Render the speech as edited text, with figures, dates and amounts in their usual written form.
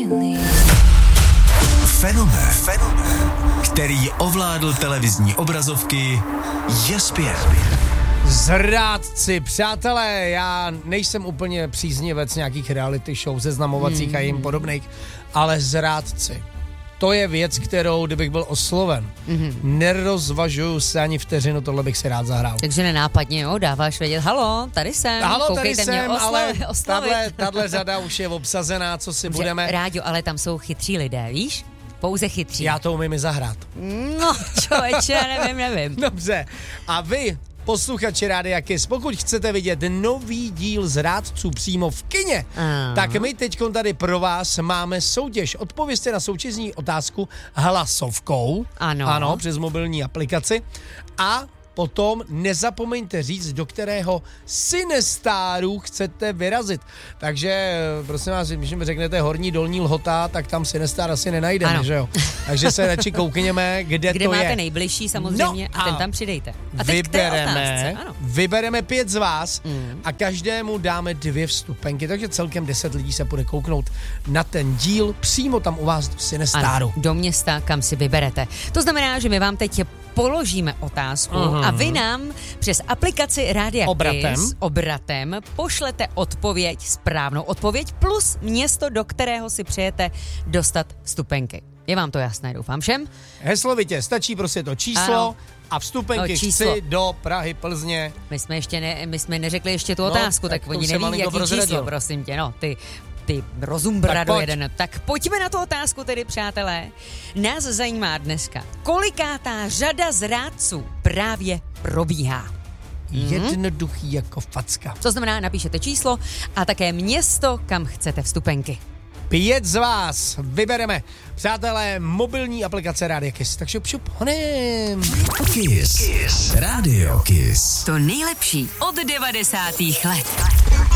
Fenomén, který ovládl televizní obrazovky, je zpět. Zrádci, přátelé, já nejsem úplně příznivec nějakých reality show, seznamovacích a jim podobných, ale zrádci. To je věc, kterou, kdybych byl osloven, nerozvažuju se ani vteřinu, tohle bych si rád zahrál. Takže nenápadně, jo, dáváš vědět, halo, tady jsem, koukejte mě, ale oslavit. tahle řada už je obsazená, co si budeme... Ráďo, ale tam jsou chytří lidé, víš? Pouze chytří. Já to umím i zahrát. No, člověče, nevím. Dobře, a vy, posluchači Rádia Kiss, pokud chcete vidět nový díl Zrádců přímo v kině, tak my teďkon tady pro vás máme soutěž. Odpovězte na soutěžní otázku hlasovkou. Ano, přes mobilní aplikaci. A potom nezapomeňte říct, do kterého Cinestáru chcete vyrazit. Takže, prosím vás, když mi řeknete Horní Dolní Lhota, tak tam Cinestár asi nenajdeme, že jo? Takže se radši koukněme, kde to je. Kde máte nejbližší samozřejmě a ten tam přidejte. A teď vybereme 5 z vás a každému dáme 2 vstupenky, takže celkem 10 lidí se bude kouknout na ten díl přímo tam u vás do Cinestáru. Do města, kam si vyberete. To znamená, že my vám teď položíme otázku a vy nám přes aplikaci Rádia Kiss obratem pošlete odpověď, správnou odpověď plus město, do kterého si přejete dostat vstupenky. Je vám to jasné, doufám všem? Heslovitě, stačí prostě to číslo a vstupenky chci do Prahy, Plzně. My jsme neřekli ještě tu otázku, tak oni neví, jaký číslo, prosím tě, ty rozumbrado jeden. Tak pojďme na tu otázku tedy, přátelé. Nás zajímá dneska, kolikátá řada zrádců právě probíhá. Jednoduchý jako facka. To znamená, napíšete číslo a také město, kam chcete vstupenky. 5 z vás vybereme. Přátelé, mobilní aplikace Rádia Kiss. Tak šup, honem. Kiss. Radio Kiss. To nejlepší od 90. let.